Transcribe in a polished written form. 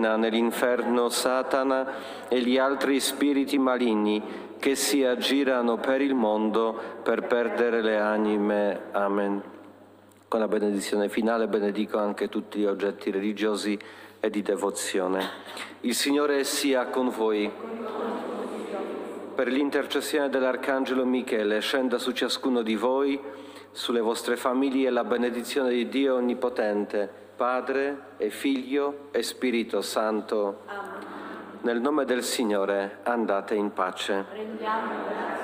pena nell'inferno Satana e gli altri spiriti maligni che si aggirano per il mondo per perdere le anime. Amen. Con la benedizione finale benedico anche tutti gli oggetti religiosi e di devozione. Il Signore sia con voi. Per l'intercessione dell'Arcangelo Michele scenda su ciascuno di voi, sulle vostre famiglie, la benedizione di Dio Onnipotente, Padre e Figlio e Spirito Santo. Amen. Nel nome del Signore andate in pace. Rendiamo grazie.